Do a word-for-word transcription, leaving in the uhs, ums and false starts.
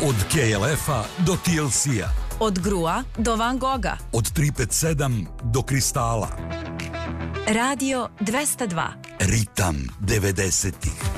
Od K L F-a do T L C-a. Od Grua do Van Gogha. Od tri pet sedam do Kristala. Radio dvesta dva. Ritam devedesetih.